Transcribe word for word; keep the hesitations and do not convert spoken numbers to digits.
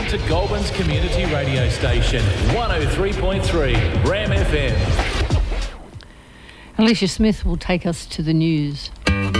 to Goulburn's community radio station, one oh three point three, Ram F M. Alicia Smith will take us to the news.